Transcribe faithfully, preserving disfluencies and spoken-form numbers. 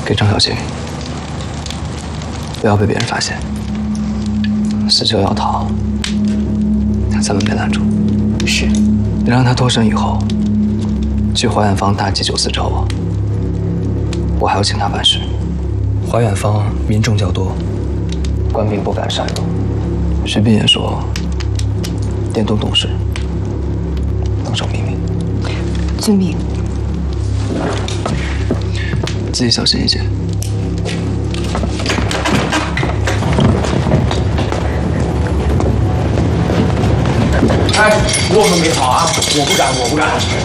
给张小晴，不要被别人发现。死囚要逃，咱们别拦住。 是。 你让他脱身以后，去淮远坊大祭酒肆找我，我还要请他办事。淮远坊民众较多，官兵不敢擅入。徐斌也说，店东懂事，能守秘密。 遵命。 自己小心一些。 哎，我们没跑啊！我不敢，我不敢。